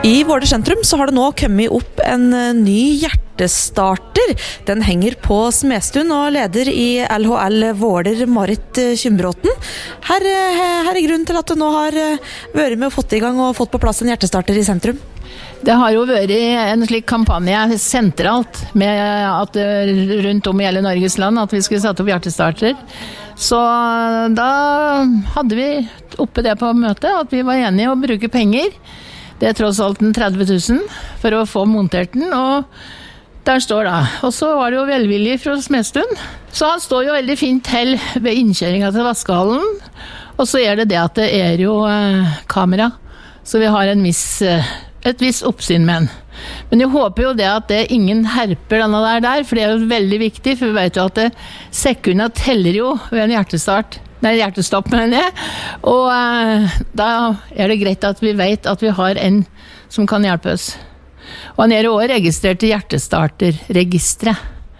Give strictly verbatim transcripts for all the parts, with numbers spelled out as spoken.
I Våler sentrum så har det nå kommet opp en ny hjertestarter. Den henger på Smestuen, og leder i L H L Våler, Marit Kjumbråten. Her, her er grunnen til at du nå har vært med og fått i gang og fått på plass en hjertestarter i sentrum. Det har jo vært en slik kampanje sentralt med at rundt om i hele Norges land at vi skulle sette opp hjertestarter. Så da hadde vi oppe det på møtet at vi var enige å bruke penger. Det er tross alt en tretti tusen for å få montert den, og der står det. Og så var det jo velvillig fra Smestuen. Så han står jo veldig fint til ved innkjøringen til vaskehallen, og så er det det at det er jo eh, kamera, så vi har en viss, eh, et viss oppsyn med den. Men jeg håper jo det at det er ingen herper denne der der, for det er jo veldig viktig, for vi vet jo at det, sekundene teller jo ved en hjertestart. Nei, hjertestopp med det. Og eh, da er det greit at vi vet at vi har en som kan hjelpe oss. Og han er jo også registrert i hjertestarterregistret.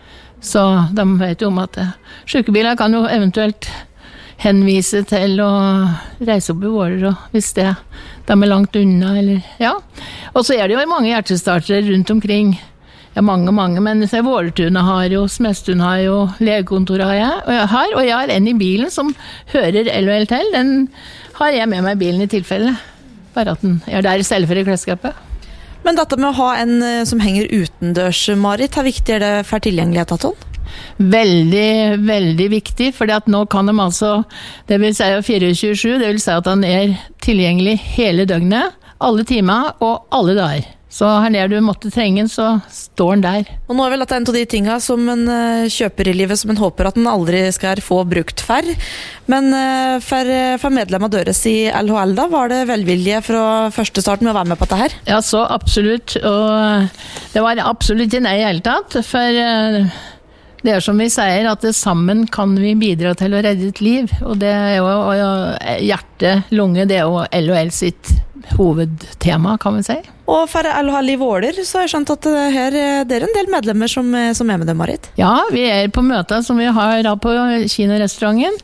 Så de vet jo om at eh, sykebiler kan jo eventuelt henvise til å reise opp i Våler, og hvis det de er langt unna, eller ja. Og så er det jo mange hjertestartere rundt omkring. Ja, mange, mange, men Vålertunet har jo, Smestuen har jo, legekontoret har jeg, og jeg har, og jeg har en i bilen som hører L H L til, den har jeg med meg i bilen i tilfelle, bare at den er der i stedet for i klesskapet. Men dette med å ha en som henger utendørs, Marit, hvor viktig er det for tilgjengelighet av den? Veldig, veldig viktig, for at nå kan de altså, det vil si tjuefire sju, det vil si at den er tilgjengelig hele døgnet, alle timer og alle dager. Så her nede du måtte trenge den, så står den der. Og nå er vel dette en av de tingene som en kjøper i livet, som en håper at den aldri skal få brukt for. Men for, for medlemmer døres i L H L da, var det velvilje fra første start med å være med på dette her? Ja, så absolutt. Og det var absolutt ikke nei i hele tatt, for det er som vi sier, at sammen kan vi bidra til å redde et liv. Og det er jo og hjerte, lunge, det er jo L H L sitt hovedtema, kan vi si. Og for L H L i Våler, så har jeg skjønt at her, det er en del medlemmer som, som er med det, Marit? Ja, vi er på møter som vi har da på kinorestauranten.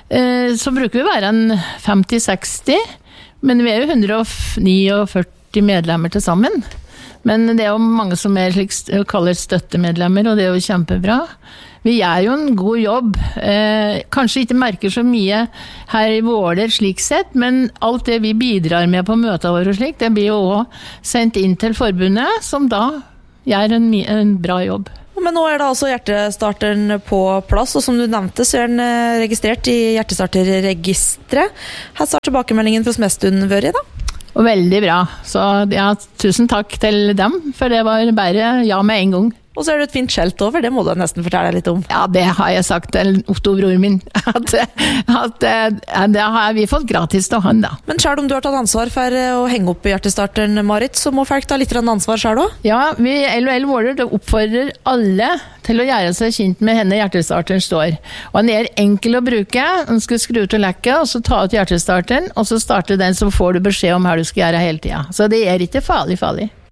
Så bruker vi være en femti seksti, men vi er jo hundre og førtini medlemmer til sammen. Men det er jo mange som er slik, kaller støttemedlemmer, og det er jo kjempebra. Vi gjør jo en god jobb. Eh, kanskje ikke merker så mye her i Våler slik sett, men alt det vi bidrar med på møtene våre og slik, det blir jo også sendt inn til forbundet, som da gjør en, en bra jobb. Men nå er det altså hjertestarteren på plass, og som du nevnte, så er den registrert i hjertestarterregistret. Her starter tilbakemeldingen fra Smestuen vært, da? Og veldig bra. Så ja, tusen takk til dem, for det var bare ja med en gang. Og så er det et fint skjelt over, det må du nesten fortelle deg litt om. Ja, det har jeg sagt til Otto, bror min, at, at, at det har vi fått gratis til han da. Men selv om du har tatt ansvar for å henge opp i hjertestarteren, Marit, så må folk ta litt ansvar selv også? Ja, vi L H L Våler oppfordrer alle til å gjøre seg kjent med henne hjertestarteren står. Og den er enkel å bruke, den skal skru ut og lekke, og så ta ut hjertestarteren, og så starte den, så får du beskjed om hva du skal gjøre hele tiden. Så det er ikke farlig, farlig.